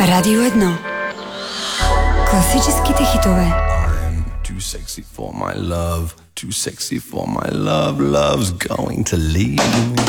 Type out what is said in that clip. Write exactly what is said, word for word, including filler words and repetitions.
Radio jedno. Klasičky hitové. I'm too sexy for my love, too sexy for my love, love's going to leave me.